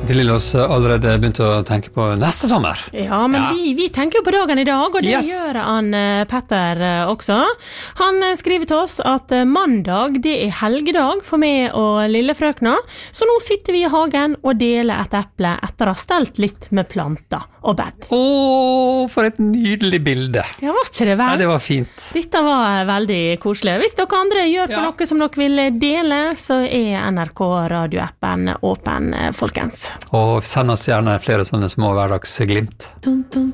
De Lillos allerede begynt å tenke på neste sommer. Ja, men vi tenker jo på dagen I dag, og det gjør han Petter også. Han skriver til oss at mandag, det helgedag for meg og lillefrøkna, så nå sitter vi I hagen og deler et eple etter å ha stelt litt med planter og bed. For et nydelig bilde. Ja, var ikke det vel? Ja, det var fint. Dette var veldig koselig. Hvis dere andre gjør på noe som dere vil dele, så NRK radioappen åpen, folkens. Og send oss gjerne flere sånne små hverdagsglimt.